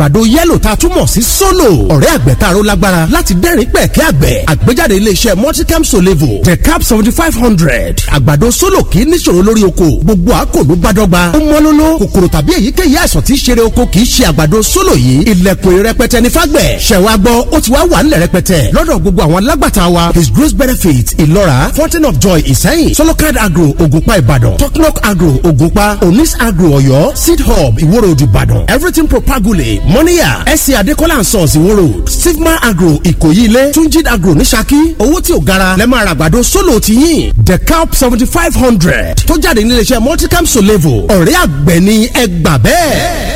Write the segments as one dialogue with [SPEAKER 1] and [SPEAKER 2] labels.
[SPEAKER 1] àgbàdo yẹ́lò tá a túmọ̀ sí sólò ọ̀rẹ́ àgbẹ̀ tá a ró lágbára láti dẹ́rìn pẹ̀kẹ́ àgbẹ̀ àgbéjáde iléeṣẹ́ Multicam Solevo Decap 7500 àgbàdo sólò kì í níṣòro lórí oko gbogbo àkòló bá dọ́gba ó mọ́lóló kòkòrò tàbí èyíkéyìí àìsàn tí í ṣeré oko kì í ṣe àgbàdo sólò yìí ilẹ̀kùn rẹpẹtẹ ní fágbẹ̀ ṣẹ̀wá gbọ́ ó ti wá wà nílẹ̀ rẹpẹtẹ lọ́dọ̀ gbogbo àwọn alágbàtà wa His Grace Benefit Ìlọ́ra Fountain of Joy Ìsẹ́yìn Solocard Agro Ògùnpá Ìbàdàn Toknok Agro Ògùnpá Onis Agro Ọ̀yọ́ Seed Hub Ìwó Road Ìbàdàn Everything Propagule Moniya S.C. Adekola and Sons Ìwó Road Sigma Agro Ìkòyí Ilé Tunjid Agro ní Ṣakí owó tí ò gara lẹ́ máa ra àgbàdo sólò ti yín Decap 7500 tó jáde níléeṣẹ́ Multicam Solevo ọ̀rẹ́ àgbẹ̀ ni ẹ gbà bẹ́ẹ̀.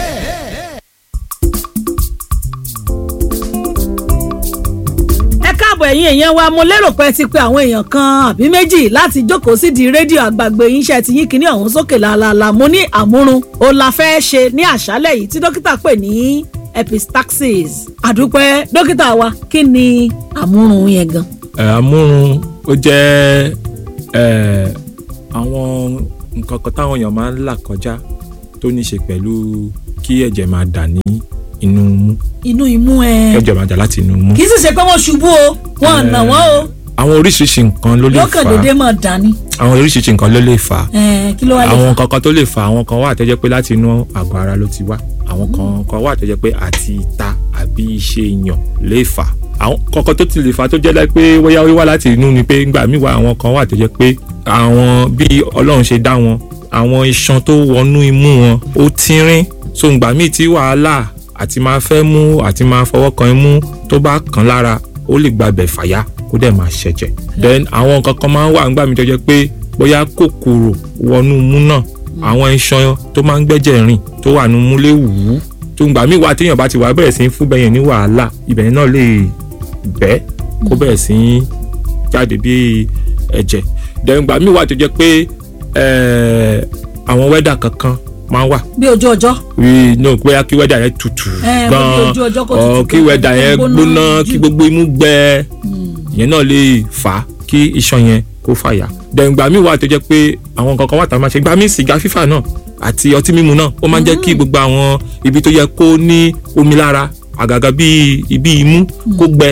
[SPEAKER 2] ẹ̀yin èèyàn wa mo lérò pé ti pé àwọn èèyàn kan àbí méjì láti jókòó sídìí rédíò àgbàgbé yín ṣe ti yín kíní ọ̀hún sókè làálàá mo ní àmúrun ó la fẹ́ ṣe ní àṣálẹ̀ yìí tí dókítà pè ní epistaxis àdúpẹ́ dókítà wa kí ni àmúrun yẹn gan.
[SPEAKER 3] àmúrun ó jẹ́ àwọn nǹkan kan táwọn èèyàn máa ń là kọjá tó ní ṣe pẹ̀lú kí ẹ̀jẹ̀ máa dà ní inú imú kẹjọ máa jà láti inú imú.
[SPEAKER 2] kì í sì ṣe pé wọ́n ṣubú o wọ́n nà wọ́n o.
[SPEAKER 3] àwọn oríṣiríṣi nǹkan ló lè fà á.
[SPEAKER 2] lọ́kàn dédé máa dání.
[SPEAKER 3] àwọn oríṣiríṣi nǹkan ló lè fà á.
[SPEAKER 2] kí ló wá lè fà á.
[SPEAKER 3] àwọn kankan tó lè fà á àwọn kan wà tó jẹ́ pé láti inú àgọ́ ara ló ti wá àwọn kankan wà tó jẹ́ pé àti ìta àbí iṣẹ́ èèyàn lè fà á. àwọn kankan tó ti lè fà á tó jẹ́ pé wọ́yá wíwá láti inú ni pé ńgbà míì wá àwọn kan wà tó jẹ́ pé àwọn bí Ọlọ́run ṣe dá wọn àwọn iṣan tó wọnú imú wọn ó tínrín so ńgbà míì tí wàhálà àti máa fẹ́ mú àti máa fọwọ́ kan imú tó bá kàn lára ó lè gbabẹ̀ fàyà kó dẹ̀ máa ṣẹ̀jẹ̀. then àwọn nǹkan kan máa ń wà nígbà mi tó jẹ́ pé bóyá kòkòrò wọnú imú náà àwọn iṣan tó máa ń gbẹ́jẹ̀ rìn tó wà nínú imú lè wù ú tó ń gbà mí wá téèyàn bá ti wà bẹ̀rẹ̀ sí í fún bẹ́yẹn ní wàhálà ibẹ̀ náà lè bẹ́ kó bẹ̀rẹ̀ sí í jáde bí ẹ̀jẹ̀. then gbà mí wá tó jẹ́ pé àwọn wẹ́dà kankan máa wà.
[SPEAKER 2] bí ojú ọjọ́.
[SPEAKER 3] no bóyá kí wẹ́dà yẹn tutù gan-an kí wẹ́dà yẹn gbóná kí gbogbo imú gbẹ ìyẹn náà lè fà á kí iṣan yẹn kó fàyà. dẹ̀ǹgbà míì wà tó jẹ́ pé àwọn kankan wà tá a máa ṣe gbà mí sìgá fífà náà àti ọtí mímu náà ó máa ń jẹ́ kí gbogbo àwọn ibi tó yẹ kó ní omi lára àgàgà bíi ibi imú kó gbẹ.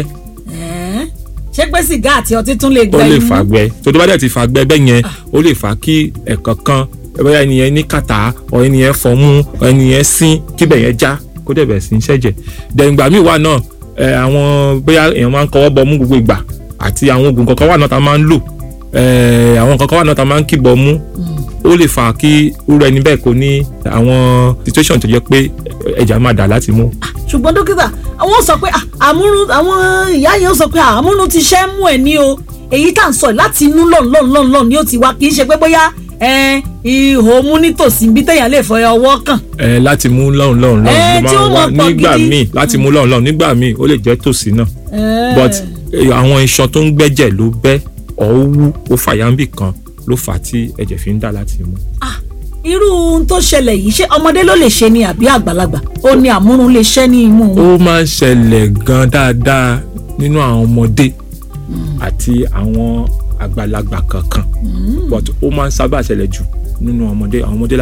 [SPEAKER 2] ṣé pé sìgá àti ọtí tún lè gbẹ imú.
[SPEAKER 3] ó lè fà gbẹ tó bá dẹ̀ ti fà gbẹ bẹ́ẹ̀ yẹn ó lè fà kí ẹ̀kọ̀ọ̀kan bóyá ẹnìyẹn ní kàtà ọ ẹnìyẹn fọmú ọ ẹnìyẹn sín kíbẹ̀ yẹn já kó dẹ̀ bẹ̀ sí í ṣẹ̀jẹ̀. dẹ̀ǹgbà míì wà náà àwọn bóyá èèyàn máa ń kọwọ́ bọ mú gbogbo ìgbà àti àwọn oògùn kankan wà náà tá a máa ń lò àwọn kankan wà náà tá a máa ń kìbọ̀ mú ó lè fà kí irú ẹni bẹ́ẹ̀ kó ní àwọn situation tó jẹ́ pé ẹ̀jẹ̀ máa dà láti mú.
[SPEAKER 2] ṣùgbọ́n dókítà àwọn sọ pé àmúrun àwọn ìyá yẹn sọ pé àmúrun ti ṣẹ́ mú ẹ̀ ní o èyí tá à ń sọ láti inú lọ́nlọ́nlọ́n ni ó ti wá kì í ṣe pé bóyá ihò mú nítòsí bí téèyàn lè fọ ọwọ́ kàn.
[SPEAKER 3] láti mú lọ́hùn ló máa wá nígbà míì láti mú lọ́hùn nígbà míì ó lè jẹ́ tòsí náà but àwọn iṣan tó ń gbẹ́jẹ̀ ló bẹ́ ọ̀wú ó fàyàmbì kan ló fà á tí ẹ̀jẹ̀ fi ń dà láti mú.
[SPEAKER 2] irú ohun tó ṣẹlẹ̀ yìí ṣé ọmọdé ló lè ṣe ni àbí àgbàlagbà ó ní àmúrun lè ṣẹ́ ní imú wọn.
[SPEAKER 3] ó máa ń ṣẹlẹ̀ gan dáadáa nínú àwọn ọmọdé àti àwọn àgbàlagbà kankan but ó máa ń sábà ṣẹlẹ̀ jù nínú àwọn ọmọdé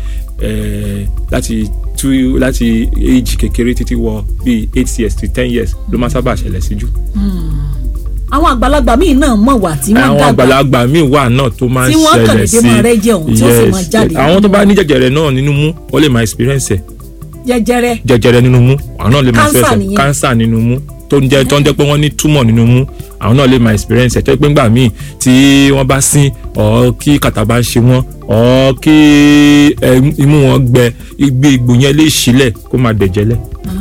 [SPEAKER 3] láti age kékeré títí wọ bíi 8 years to 10 years ló máa ń sábà ṣẹlẹ̀ sí jù.
[SPEAKER 2] àwọn àgbàlagbà míì náà mọ̀ wá tí wọ́n dàgbà
[SPEAKER 3] àwọn àgbàlagbà míì wà náà tó máa ń ṣẹlẹ̀ sí
[SPEAKER 2] tí wọ́n kàn lè dé mọ́ rẹ́ jẹun tí ó sì máa jáde.
[SPEAKER 3] àwọn tó bá ní jẹjẹrẹ náà nínú mú ó lè máa experience ẹ̀. jẹjẹrẹ nínú mú àwọn náà lè máa experience cancer nínú mú tó ń jẹ́ pé wọ́n ní túmọ̀ nínú mú àwọn náà lè máa experience ẹ̀ tó pé ńgbà míì tí wọ́n bá sín ọ̀ kí kàtà bá ń ṣe wọ́n ọ̀ kí imú wọn gbẹ igbó yẹn lè ṣílẹ̀ kó máa dẹ̀jẹ̀lẹ̀.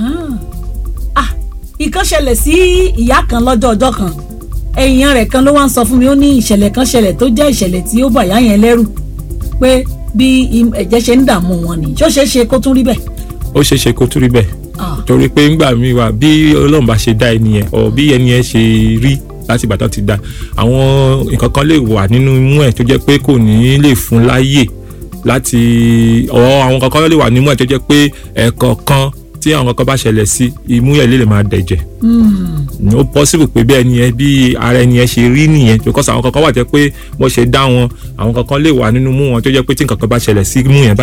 [SPEAKER 2] ìkan ṣẹlẹ̀ sí ìyá kan lọ́jọ́ ọjọ́ kan èèyàn rẹ̀ kan ló wá ń sọ fún mi ó ní ìṣẹ̀lẹ̀ kan ṣẹlẹ̀ tó jẹ́ ìṣẹ̀lẹ̀ tí ó bà ìyá yẹn lẹ́rù pé bí ẹ̀jẹ̀ ṣe ń dààmú wọn ni ṣó ṣeé ṣe kó tún rí bẹ́ẹ̀.
[SPEAKER 3] ó ṣeé ṣe kó tún rí bẹ́ẹ̀ torí pé ńgbà míì wà bí Ọlọ́run bá ṣe dá ẹnìyẹn ọ̀ bí ẹnìyẹn ṣe rí láti ìgbà tó ti dá àwọn nǹkan kan lè wà nínú imú ẹ̀ tó jẹ́ pé kò ní lè fún láyè láti àwọn nǹkan kan lè wà nínú ẹ̀ tó jẹ́ pé ẹ̀kọ̀ọ̀kan tí àwọn kankan bá ṣẹlẹ̀ sí imú yẹn lè máa dẹ̀jẹ̀ ó possible pé bí ẹnìyẹn bí ara ẹnìyẹn ṣe rí nìyẹn because àwọn kankan wà tẹ́ pé wọ́n ṣe dá wọn àwọn kankan lè wà nínú imú wọn tó jẹ́ pé tí nǹkan kan bá ṣẹlẹ̀ sí imú yẹn báyìí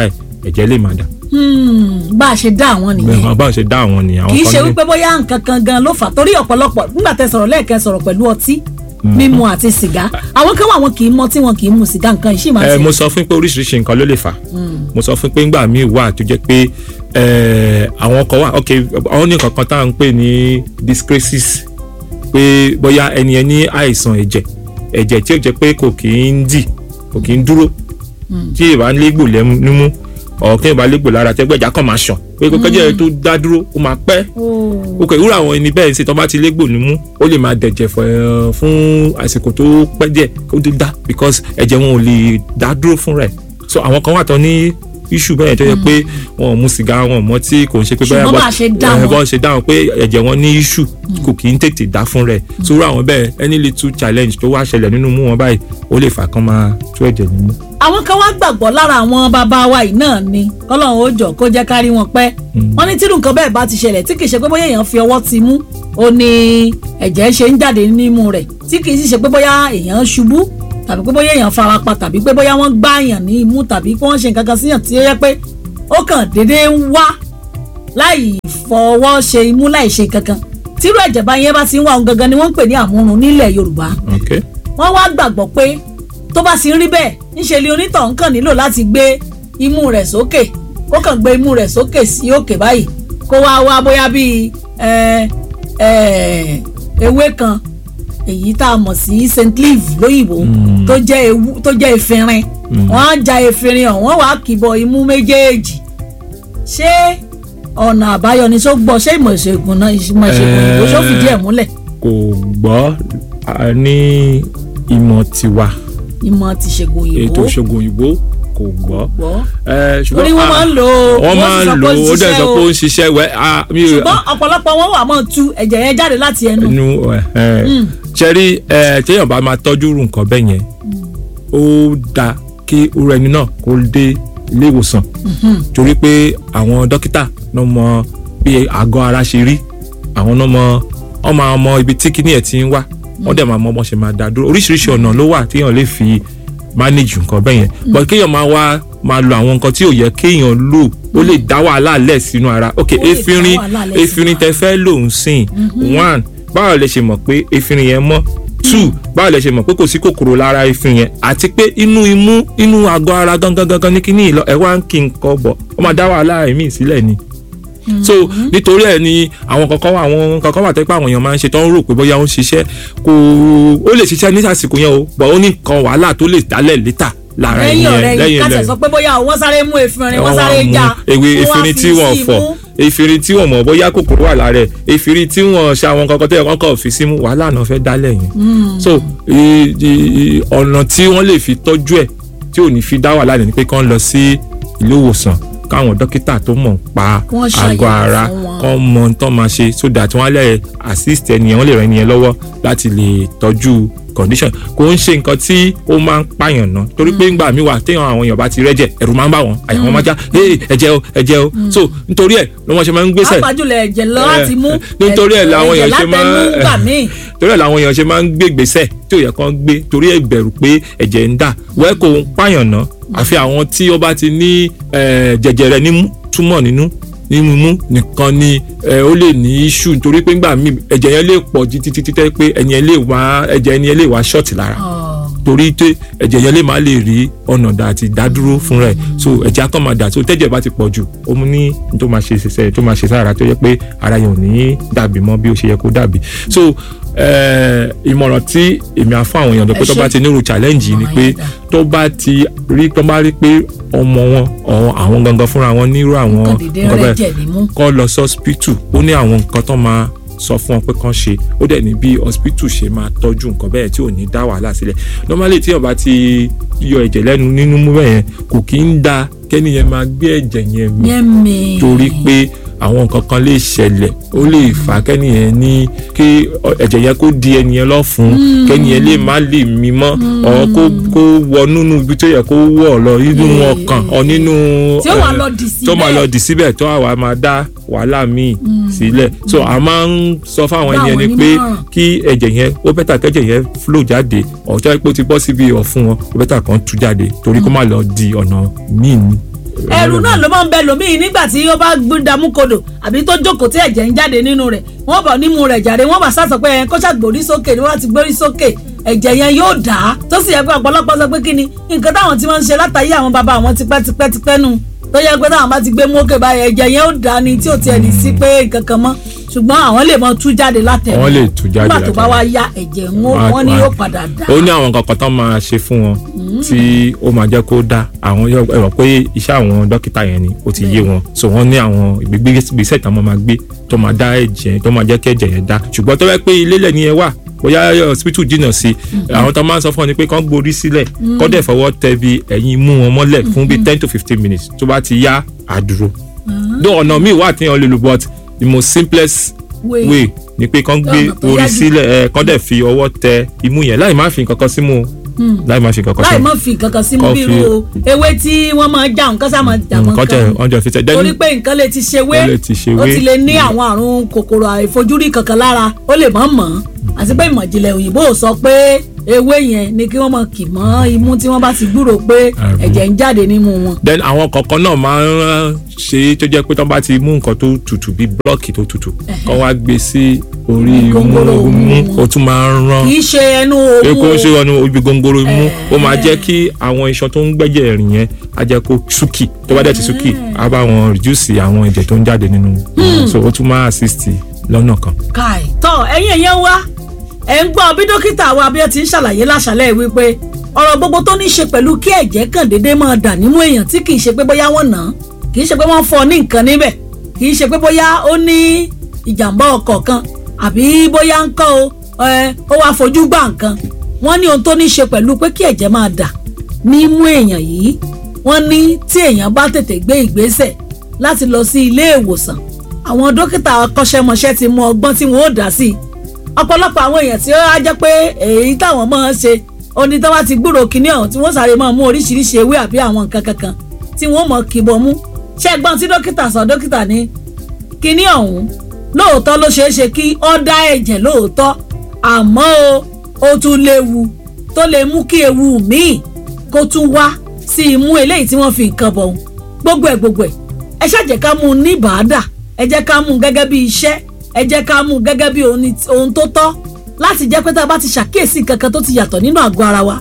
[SPEAKER 3] ẹ̀jẹ̀ lè máa dà.
[SPEAKER 2] bá a ṣe dá àwọn nìyẹn.
[SPEAKER 3] bá a ṣe dá àwọn nìyẹn.
[SPEAKER 2] kì í ṣe wípé bóyá nǹkan kan gan ló fà torí ọ̀pọ̀lọpọ̀ nígbà tẹ́ sọ̀rọ̀ lẹ́ẹ̀kẹ́ sọ̀rọ̀ pẹ̀lú ọtí mímu àti sìgá àwọn kan wà wọn kì í mọ tí wọn kì í mu sìgá nǹkan ìṣì máa ṣe.
[SPEAKER 3] mo sọ fún pé oríṣiríṣi nǹkan ló lè fà mo sọ fún pé ńgbà míì wà tó jẹ́ pé àwọn kan wà ok àwọn ní kankan tá à ń pè ní dyscrasis pé bóyá ẹni ní àìsàn ẹ̀jẹ̀ tí ó jẹ́ pé kò kì í dì kò kì í dúró tí ìbá légbò nímú ọ̀kẹ́ ìbá légbò lára tẹ́gbẹ̀já kan máa ṣàn pé kò kẹ́jẹ́ tó dá dúró ó máa pẹ́ ok irú àwọn ẹni bẹ́ẹ̀ ṣe tó bá ti légbò nímú ó lè máa dẹ̀jẹ̀ fún àsìkò tó pẹ́ díẹ̀ kó tó dá because ẹ̀jẹ̀ wọn ò lè dá dúró fún rẹ̀ so àwọn kan wà tán ní iṣu bẹ́ẹ̀ tó yẹ pé wọn ò mu sìgá wọn ò mọ tí kò ń ṣe pé bẹ́ẹ̀ bọ́ ṣe dáhùn pé ẹ̀jẹ̀ wọn ní iṣu kò kì í tètè dá fún rẹ̀ sórí àwọn bẹ́ẹ̀ any little challenge tó wá ṣẹlẹ̀ nínú mú wọn báyìí ó lè fà kán máa tú ẹ̀jẹ̀ nínú.
[SPEAKER 2] àwọn kan wá gbàgbọ́ lára àwọn bàbá wa yìí náà ni kọ́lọ́run ó jọ kó jẹ́ kárí wọn pẹ́ wọ́n ní tírú nǹkan bẹ́ẹ̀ bá ti ṣẹlẹ̀ tí kì í ṣe pé bóyá èèyàn fi ọwọ́ ti mú ó ní ẹ̀jẹ̀ ṣe ń jáde nímú rẹ̀ tí kì í sì ṣe pé bóyá èèyàn ṣubú tàbí pé bóyá èèyàn farapa tàbí pé bóyá wọ́n gbá èèyàn ní imú tàbí pé wọ́n ṣe nǹkan kan síyàn tí ó yẹ pé ó kàn déédéé ń wá láì fọwọ́ ṣe imú láì ṣe kankan tírú ẹ̀jẹ̀ bá yẹn bá ti ń wá ohun gangan ni wọ́n ń pè ní àmúrun nílẹ̀ Yorùbá wọ́n wá gbàgbọ́ pé tó bá sì ń rí bẹ́ẹ̀ ńṣe ni onítọ̀hún kàn nílò láti gbé imú rẹ̀ sókè ó kàn gbé imú rẹ̀ sókè sí òkè báyìí kó wá bóyá bíi ewé kan èyí tá a mọ̀ sí St. Leaf lóyìnbó tó jẹ́ efinrin wọ́n á ja efinrin ọ̀hún wọ́n wàá kìbọ̀ imú méjèèjì ṣé ọ̀nà àbáyọ ni tó gbọ́ ṣé ìmọ̀ ìṣègùn náà ìmọ̀ ìṣègùn ìbò ṣó fìdí ẹ̀ múlẹ̀.
[SPEAKER 3] kò gbọ́ ní ìmọ̀ tiwa
[SPEAKER 2] ìmọ̀ ti ṣègùn òyìnbó
[SPEAKER 3] ètò ìṣègùn òyìnbó kò gbọ́
[SPEAKER 2] ṣùgbọ́n wọ́n máa ń lò
[SPEAKER 3] ó dẹ̀ sọ pé ó ń ṣiṣẹ́
[SPEAKER 2] ṣùgbọ́n ọ̀pọ̀lọpọ̀ wọn wà máa tu ẹ̀jẹ̀ yẹn jáde láti ẹnu.
[SPEAKER 3] ṣẹ́rí téèyàn bá máa tọ́jú nǹkan bẹ́ẹ̀ yẹn ó dáa kí irú ẹni náà kó dé ilé ìwòsàn torí pé àwọn dókítà náà mọ bí àgọ́ ara ṣe rí àwọn náà mọ ibi tí kíní ẹ̀ ti ń wá wọ́n dẹ̀ máa mọ bó ṣe máa dá dúró oríṣiríṣi ọ̀nà ló wà téèyàn lè fi manage nǹkan bẹ́ẹ̀ yẹn but kéèyàn máa lo àwọn nǹkan tí ò yẹ kéèyàn lò ó lè dá wàhálà lẹ̀ sínú ara ok efinrin tẹ fẹ́ lò ń sìn one báwo lẹ ṣe mọ̀ pé efinrin yẹn mọ́ two báwo lẹ ṣe mọ̀ pé kò sí kòkòrò lára efinrin yẹn àti pé inú àgọ́ ara gangan ní kíní ìlọ ẹ̀ wá ń kí nǹkan bọ̀ ó máa dá wàhálà ẹ̀mí sílẹ̀ ni so nítorí ẹ ni àwọn kankan wà tẹ́ pé àwọn èèyàn máa ń ṣe tó ń rò pé bóyá ó ń ṣiṣẹ́ ó lè ṣiṣẹ́ ní àsìkò yẹn o but ó ní kan wàhálà tó lè dálẹ̀ létà lára ìyẹn lẹ́yìn
[SPEAKER 2] káṣẹ̀ sọ pé bóyá wọ́n sáré mú efinrin wọ́n sáré já
[SPEAKER 3] efinrin tí wọ́n fọ̀ efinrin tí wọ́n mọ̀ bóyá kòkòrò wà lára ẹ̀ efinrin tí wọ́n ṣe àwọn kankan tó yẹ kán kàn fi símú wàhálà náà fẹ́ dálẹ̀ yẹn so ọ̀nà tí wọ́n lè fi tọ́jú ẹ̀ tí ò ní fi dá wàhálà ni pé kán lọ sí ilé ìwòsàn káwọn dókítà tó mọ̀ pa àgọ́ ara kán mọ tán máa ṣe so that wọ́n á lè assist ẹnìyẹn wọ́n lè ran ẹnìyẹn lọ́wọ́ láti lè tọ́jú condition kò ń ṣe nǹkan tí ó máa ń pààyàn náà torí pé ńgbà míì wà téèyàn àwọn èèyàn bá ti rẹ́jẹ̀ ẹ̀rù máa ń bà wọ́n àyà wọn máa já ẹ̀jẹ̀ o so nítorí ẹ̀ ló wọ́n ṣe máa ń gbéṣẹ̀
[SPEAKER 2] àpàjùlẹ̀ ẹ̀jẹ̀ lọ láti mú
[SPEAKER 3] nítorí ẹ̀ làwọn èèyàn ṣe máa ń gbé gbèsè tí ò yẹ kán gbé torí ẹ̀ bẹ̀rù pé ẹ̀jẹ̀ ń dà wẹ́ẹ́ kò ń pààyàn náà àfi àwọn tí ó bá ti ní jẹjẹrẹ túmọ̀ nínú mú nìkan ni ó lè ní iṣu nítorí pé ńgbà míì ẹ̀jẹ̀ yẹn lè pọ̀ títí tẹ́ pé ẹ̀jẹ̀ ẹni yẹn lè wá ṣọ́ọ̀tì lára torí pé ẹ̀jẹ̀ yẹn lè má lè rí ọ̀nà dà àti dádúró fún rẹ̀ so ẹ̀jẹ̀ á kàn máa dà so tẹ́jẹ̀ bá ti pọ̀ jù ó mú ní tó máa ṣe sára tó yẹ pé ara yẹn ò ní dàbí mọ́ bí ó ṣe yẹ kó dàbí so ìmọ̀ràn tí èmi á fún àwọn èèyàn pé tó bá ti nírú challenge yìí ni pé tó bá rí pé ọmọ wọn àwọn gangan fúnra wọn nírú àwọn nǹkan bẹ́ẹ̀ kó lọ sí hospital ó ní àwọn nǹkan tó máa sọ fún wọn pé kán ṣe ó dẹ̀ ní bí hospital ṣe máa tọ́jú nǹkan bẹ́ẹ̀ tí ò ní dá wàhálà sílẹ̀ normally tí ọba ti yọ ẹ̀jẹ̀ lẹ́nu nínú mú bẹ́ẹ̀ yẹn kò kí ń da kẹ́niyẹn máa gbé ẹ̀jẹ̀ yẹn mì torí pé àwọn nǹkan kan lè ṣẹlẹ̀ ó lè fà kẹ́niyẹn ní kí ẹ̀jẹ̀ yẹn kó di ẹniyẹn lọ́fun kẹ́niyẹn lè má lè mí mọ́ ọ̀ kó wọ nínú ibi tó yẹ kó wọ̀ lọ nínú ọkàn ọ̀ nínú tó máa lọ dì síbẹ̀ tó àwa máa dá wàhálà míì sílẹ̀ so a máa ń sọ fáwọn ẹni ẹni pé kí ẹ̀jẹ̀ yẹn ó bẹ́tà kẹ́jẹ̀ yẹn flow jáde ọ̀tọ́ pé ó ti bọ́ síbi ọ̀fun wọn ó bẹ́tà kan tú jáde torí kó má lọ di ọ̀nà míì ní
[SPEAKER 2] ẹ̀rù náà ló máa ń bẹ lómìn nígbà tí ó bá gbúdamú kodò àbí tó jókòó tí ẹ̀jẹ̀ ń jáde nínú rẹ̀ wọ́n bá nímú rẹ̀ jáde wọ́n bá sásọ pé kó ṣàgbórí sókè ni wọ́n ti gbórí sókè ẹ̀jẹ̀ yẹn yóò dá tó sì yẹ pé ọ̀pọ̀lọpọ̀ sọ pé kí ni nǹkan táwọn tí wọ́n ń ṣe látàyé àwọn bàbá àwọn tipẹ́tipẹ́ nù tó yẹ pé táwọn bá ti gbé mú òkè báyìí ẹ̀jẹ̀ yẹn ó dá ni tí ò tiẹ̀ ní sí pé nǹkan kan mọ́ ṣùgbọ́n àwọn lè mọ tú jáde látẹ̀wọ̀n
[SPEAKER 3] wọ́n lè tú jáde
[SPEAKER 2] nígbà tó bá wá yá ẹ̀jẹ̀ wọn ni yóò padà dá.
[SPEAKER 3] ó ní àwọn kankan tán máa ṣe fún wọn tí ó máa jẹ́ kó dá àwọn ẹ̀rọ pé iṣẹ́ àwọn dókítà yẹn ni ó ti yé wọn so wọ́n ní àwọn ìgbésẹ̀ tán máa gbé tó máa dá ẹ̀jẹ̀ tó máa jẹ́ kí ẹ̀jẹ̀ yẹn dá ṣùgbọ́n tó yẹ pé ilé lẹ̀ ni ẹ wà bóyá hospital jìnnà sí àwọn tó máa ń sọ fún ọ ni pé kán gborí sílẹ̀ kán dẹ̀ fọwọ́ tẹ bí ẹ̀yìn mú wọn mọ́lẹ̀ fún bí 10 to 15 minutes tó bá ti yá àdúró. dó ọ̀nà míì wà tí wọ́n lè lò but the most simplest way ni pé kán gbé orí sílẹ̀ kán dẹ̀ fi ọwọ́ tẹ imú yẹn láì má fi nǹkan kan símú láì má fi nǹkan kan símú.
[SPEAKER 2] láì má fi nǹkan kan símú bí irú ewé tí wọ́n máa já nǹkan sá máa jà mọ́ kan torí pé nǹkan lè ti ṣe wé ó ti lè ní àwọn àrùn kòkòrò àìfojúrí kankan lára ó lè mọ̀ mọ́ àti pé ìmọ̀ ìjìnlẹ̀ òyìnbó sọ pé ewé yẹn ni kí wọ́n máa kì mọ́ imú tí wọ́n bá ti gbúrò pé ẹ̀jẹ̀ ń jáde nímú wọn.
[SPEAKER 3] then àwọn kọ̀ọ̀kan náà máa ń ṣe tó jẹ́ pé tó bá ti mú nǹkan tó tutù bíi blọ́ọ̀kì tó tutù kán wá gbé sí orí imú ó tún máa ń rán
[SPEAKER 2] kì í ṣe ẹnu òmù
[SPEAKER 3] èkó ṣe ọnu ibi gòǹgòrò imú ó máa jẹ́ kí àwọn iṣan tó ń gbẹ́jẹ̀ rìn yẹn á jẹ́ kó súkì tó bá dẹ̀ ti súkì á bá wọn reduce àwọn ẹ̀jẹ̀ tó ń jáde nínú so ó tún máa assist lọ́nà kan.
[SPEAKER 2] káì tọ́ ẹ̀yin èèyàn wá ẹ̀ ń gbọ́ bí dókítà wa bí ẹ ti ń ṣàlàyé láṣàlẹ̀ wípé ọ̀rọ̀ gbogbo tó ní ṣe pẹ̀lú kí ẹ̀jẹ̀ kàn déédéé máa dà nímú èèyàn tí kì í ṣe pé bóyá wọ́n nà án kì í ṣe pé wọ́n fọ́ ní nǹkan níbẹ̀ kì í ṣe pé bóyá ó ní ìjàmbá ọkọ̀ kan àbí bóyá ń kọ́ ó wá fojú gbà nǹkan wọ́n ní ohun tó ní ṣe pẹ̀lú pé kí ẹ̀jẹ̀ máa dà nímú èèyàn yìí wọ́n ní tí èèyàn bá tètè gbé ìgbésẹ̀ láti lọ sí ilé ìwòsàn àwọn dókítà akọ́ṣẹ́mọṣẹ́ ti mọ ọgbọ́n tí wọ́n ó dá sí ọ̀pọ̀lọpọ̀ àwọn èèyàn tí ó á jẹ́ pé èyí táwọn máa ń ṣe oní tó bá ti gbúrò kinní ọ̀hún tí wọ́n sáré máa mú oríṣiríṣi ewé àbí àwọn nǹkan kankan tí wọ́n mọ̀ kìbọ̀ mú ṣẹ́gbọ́n tí dókítà sọ dókítà ní kinní ọ̀hún lóòótọ́ ló ṣeé ṣe kí ó dá ẹ̀jẹ̀ lóòótọ́ àmọ́ ó tún léwu tó lè mú kí ewu míì kó tún wá sí imú eléyìí tí wọ́n fi nǹkan bọ̀ ọ̀hún gbogbo ẹ̀ ẹ ṣàjẹ́ ká mú un ní bàádà ẹ jẹ́ ká mú un gẹ́gẹ́ bí iṣẹ́ ẹ jẹ́ ká mú un gẹ́gẹ́ bí ohun tó tọ́ láti jẹ́ pé tá a bá ti ṣàkíyèsí kankan tó ti yàtọ̀ nínú àgọ́ ara wa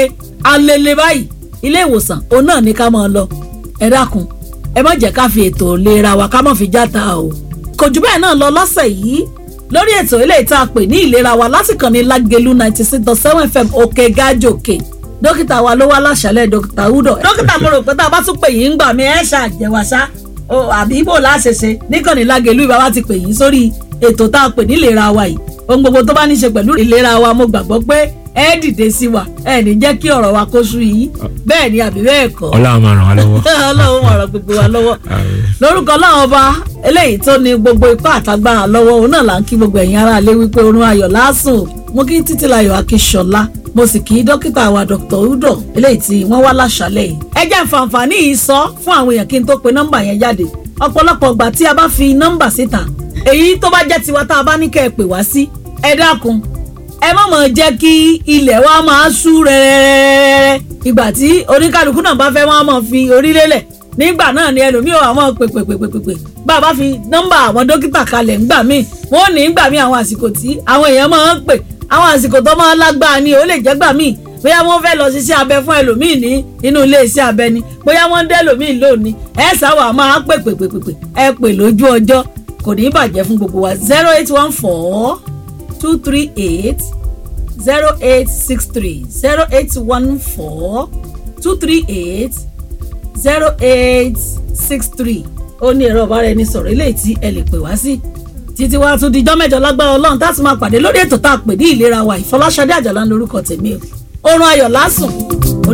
[SPEAKER 2] alele báyìí ilé ìwòsàn òun náà ní ká máa lọ ẹ dákun ẹ má jẹ́ ká fi ètò ìlera wa ká má fi játa o kò jù bẹ́ẹ̀ náà lọ lọ́sẹ̀ yìí lórí ètò eléyìí tá a pè ní ìlera wa láti kàn ní Lágelú 96.7 FM òkè gájòkè dókítà wa ló wá láṣálẹ̀ dókítà Udo dókítà mo rò pé tá a bá tún pè yín ń gbà mí ẹ ṣàjẹwàṣá àbí ibo láṣẹṣe níkànnì Lágelú ìbá wa ti pè yín sórí ètò tá a pè ní ìlera wa yìí ohun gbogbo tó bá ní ṣe pẹ̀lú ìlera wa mo gbàgbọ́ pé ẹ dìde sí wa ẹ ní jẹ́ kí ọ̀rọ̀ wa kó sú yìí bẹ́ẹ̀ ni àbí bẹ́ẹ̀ kọ́
[SPEAKER 3] Ọlọ́run máa ràn wá lọ́wọ́
[SPEAKER 2] Ọlọ́run máa ràn gbogbo wa lọ́wọ́ lórúkọ Ọlọ́run ọba eléyìí tó ní gbogbo ipá àtagbára lọ́wọ́ òun náà là ń kí gbogbo ẹ̀yin ará ilé wípé orun ayọ̀ lásùn mo kí Títílayọ̀ Akínsọ́lá mo sì kí dókítà wa Dr. Udo eléyìí tí wọ́n wá láṣálẹ̀ yìí ẹ jẹ́ nfàǹfààní yìí sọ fún àwọn èèyàn kí n tó pe nọ́mbà yẹn jáde ọ̀pọ̀lọpọ̀ ìgbà tí a bá fi nọ́mbà síta èyí tó bá jẹ́ tiwa tá a bá ní kẹ́ ẹ pè wá sí ẹ dákun ẹ má mọ̀ jẹ́ kí ilẹ̀ wa máa sú rẹ́rẹ́rẹ́rẹ́ ìgbà tí oníkálukú náà bá fẹ́ wọ́n á mọ̀ fi orí lélẹ̀ nígbà náà ni ẹlòmíì ò àwọn pèpèpèpèpè bá a bá fi nọ́mbà àwọn dókítà kalẹ̀ ńgbà míì wọ́n ní ńgbà míì àwọn àsìkò tí àwọn èèyàn máa ń pè àwọn àsìkò tó máa lágbára ni ó lè jẹ́ gbà míì bóyá wọ́n fẹ́ lọ ṣiṣẹ́ abẹ fún ẹlòmíì ní inú ilé iṣẹ́ abẹ ni bóyá wọ́n ń dẹ́ ẹlòmíì lónìí ẹ sáwà máa pèpèpèpè ẹ pè lójú ọjọ́ kò ní bàjẹ́ fún gbogbo wa 0814 238 0863 0814 238 0863 ó ní ẹ̀rọ ìbáraẹnisọ̀rọ̀ eléyìí tí ẹ lè pè wá sí títí wá tún dijọ́ mẹ́jọ lágbára Ọlọ́run tá a tún máa pàdé lórí ètò tá a pè ní ìlera wa Ìfọláṣadé Àjàlá lórúkọ tèmi o oorun ayọ̀ lásùn.